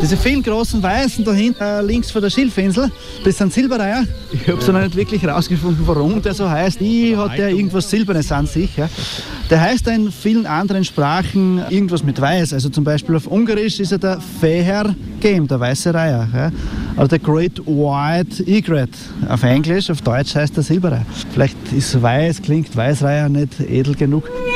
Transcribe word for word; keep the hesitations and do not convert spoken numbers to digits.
Diese vielen großen Weißen da hinten äh, links von der Schilfinsel, das sind Silbereier. Ich habe so noch nicht wirklich herausgefunden, warum der so heißt. Die hat der irgendwas Silbernes an sich. Ja. Der heißt in vielen anderen Sprachen irgendwas mit Weiß. Also zum Beispiel auf Ungarisch ist er der Feher Game, der weiße Reiher. Ja. Oder der Great White Egret auf Englisch, auf Deutsch heißt der Silberreiher. Vielleicht ist Weiß, klingt Weißreiher nicht edel genug.